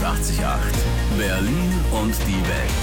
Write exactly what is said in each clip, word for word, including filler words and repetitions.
achtzig Komma acht. Berlin und die Welt.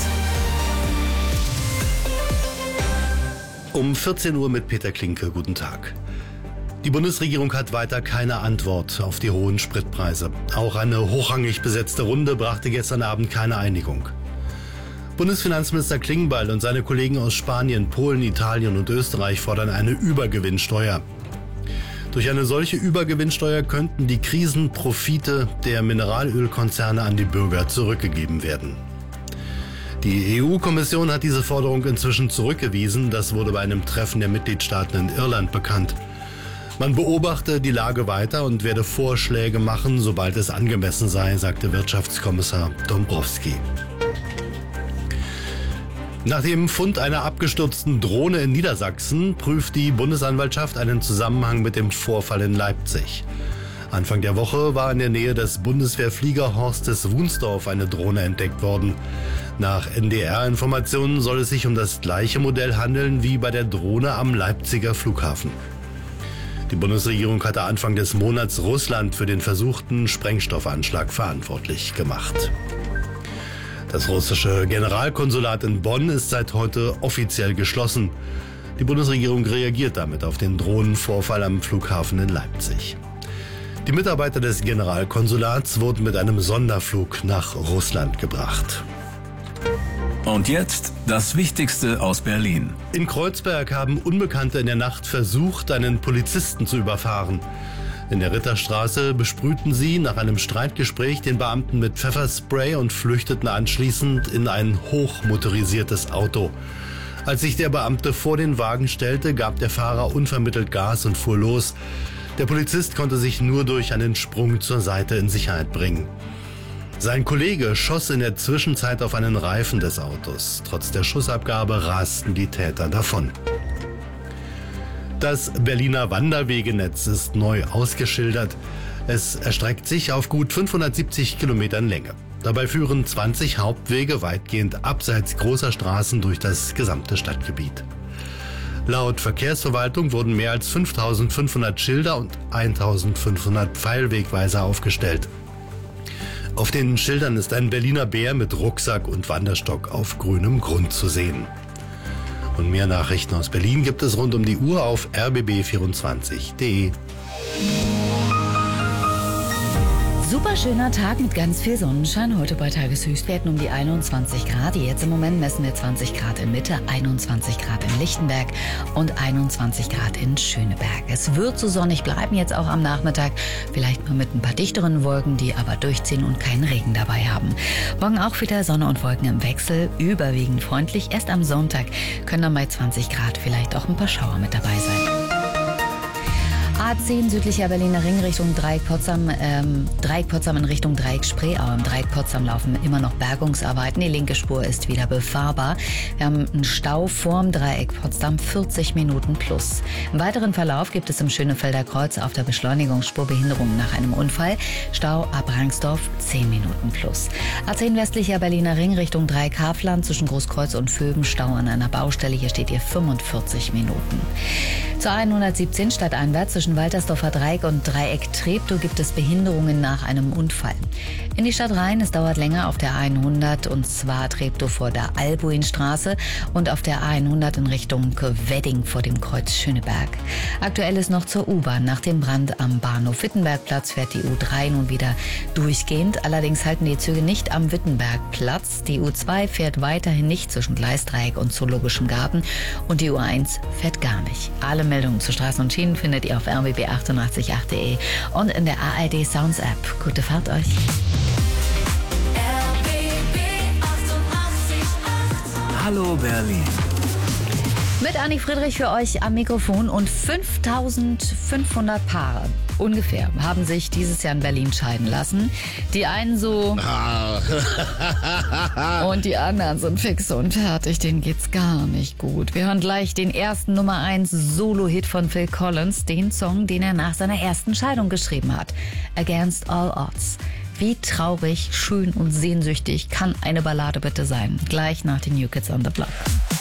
Um vierzehn Uhr mit Peter Klinke. Guten Tag. Die Bundesregierung hat weiter keine Antwort auf die hohen Spritpreise. Auch eine hochrangig besetzte Runde brachte gestern Abend keine Einigung. Bundesfinanzminister Klingbeil und seine Kollegen aus Spanien, Polen, Italien und Österreich fordern eine Übergewinnsteuer. Durch eine solche Übergewinnsteuer könnten die Krisenprofite der Mineralölkonzerne an die Bürger zurückgegeben werden. Die E U-Kommission hat diese Forderung inzwischen zurückgewiesen. Das wurde bei einem Treffen der Mitgliedstaaten in Irland bekannt. Man beobachte die Lage weiter und werde Vorschläge machen, sobald es angemessen sei, sagte Wirtschaftskommissar Dombrovskis. Nach dem Fund einer abgestürzten Drohne in Niedersachsen prüft die Bundesanwaltschaft einen Zusammenhang mit dem Vorfall in Leipzig. Anfang der Woche war in der Nähe des Bundeswehrfliegerhorstes Wunsdorf eine Drohne entdeckt worden. Nach N D R-Informationen soll es sich um das gleiche Modell handeln wie bei der Drohne am Leipziger Flughafen. Die Bundesregierung hatte Anfang des Monats Russland für den versuchten Sprengstoffanschlag verantwortlich gemacht. Das russische Generalkonsulat in Bonn ist seit heute offiziell geschlossen. Die Bundesregierung reagiert damit auf den Drohnenvorfall am Flughafen in Leipzig. Die Mitarbeiter des Generalkonsulats wurden mit einem Sonderflug nach Russland gebracht. Und jetzt das Wichtigste aus Berlin. In Kreuzberg haben Unbekannte in der Nacht versucht, einen Polizisten zu überfahren. In der Ritterstraße besprühten sie nach einem Streitgespräch den Beamten mit Pfefferspray und flüchteten anschließend in ein hochmotorisiertes Auto. Als sich der Beamte vor den Wagen stellte, gab der Fahrer unvermittelt Gas und fuhr los. Der Polizist konnte sich nur durch einen Sprung zur Seite in Sicherheit bringen. Sein Kollege schoss in der Zwischenzeit auf einen Reifen des Autos. Trotz der Schussabgabe rasten die Täter davon. Das Berliner Wanderwegenetz ist neu ausgeschildert. Es erstreckt sich auf gut fünfhundertsiebzig Kilometern Länge. Dabei führen zwanzig Hauptwege weitgehend abseits großer Straßen durch das gesamte Stadtgebiet. Laut Verkehrsverwaltung wurden mehr als fünftausendfünfhundert Schilder und eintausendfünfhundert Pfeilwegweiser aufgestellt. Auf den Schildern ist ein Berliner Bär mit Rucksack und Wanderstock auf grünem Grund zu sehen. Und mehr Nachrichten aus Berlin gibt es rund um die Uhr auf r b b vierundzwanzig punkt d e. Super schöner Tag mit ganz viel Sonnenschein. Heute bei Tageshöchstwerten um die einundzwanzig Grad. Jetzt im Moment messen wir zwanzig Grad in Mitte, einundzwanzig Grad in Lichtenberg und einundzwanzig Grad in Schöneberg. Es wird so sonnig bleiben jetzt auch am Nachmittag. Vielleicht mal mit ein paar dichteren Wolken, die aber durchziehen und keinen Regen dabei haben. Morgen auch wieder Sonne und Wolken im Wechsel. Überwiegend freundlich. Erst am Sonntag können dann bei zwanzig Grad vielleicht auch ein paar Schauer mit dabei sein. A zehn südlicher Berliner Ring Richtung Dreieck Potsdam, ähm, Dreieck Potsdam in Richtung Dreieck Spreeau. Im Dreieck Potsdam laufen immer noch Bergungsarbeiten. Die linke Spur ist wieder befahrbar. Wir haben einen Stau vorm Dreieck Potsdam, vierzig Minuten plus. Im weiteren Verlauf gibt es im Schönefelder Kreuz auf der Beschleunigungsspur Behinderungen nach einem Unfall. Stau ab Rangsdorf, zehn Minuten plus. A zehn westlicher Berliner Ring Richtung Dreieck Hafland zwischen Großkreuz und Vöben. Stau an einer Baustelle. Hier steht ihr fünfundvierzig Minuten. Zur hundertsiebzehn stadteinwärts zwischen Waltersdorfer Dreieck und Dreieck Treptow gibt es Behinderungen nach einem Unfall. In die Stadt rein, es dauert länger auf der hundert und zwar Treptow vor der Albuinstraße und auf der hundert in Richtung Wedding vor dem Kreuz Schöneberg. Aktuell ist noch zur U-Bahn. Nach dem Brand am Bahnhof Wittenbergplatz fährt die U drei nun wieder durchgehend. Allerdings halten die Züge nicht am Wittenbergplatz. Die U zwei fährt weiterhin nicht zwischen Gleisdreieck und Zoologischem Garten und die U eins fährt gar nicht. Alle Meldungen zu Straßen und Schienen findet ihr auf r b b achtundachtzig Punkt acht punkt d e und in der A R D Sounds App. Gute Fahrt euch. R B B achtundachtzig Komma acht. Hallo Berlin. Mit Anni Friedrich für euch am Mikrofon und fünftausendfünfhundert Paare ungefähr haben sich dieses Jahr in Berlin scheiden lassen. Die einen so und die anderen sind fix und fertig, denen geht's gar nicht gut. Wir hören gleich den ersten Nummer eins Solo-Hit von Phil Collins, den Song, den er nach seiner ersten Scheidung geschrieben hat. Against All Odds. Wie traurig, schön und sehnsüchtig kann eine Ballade bitte sein? Gleich nach den New Kids on the Block.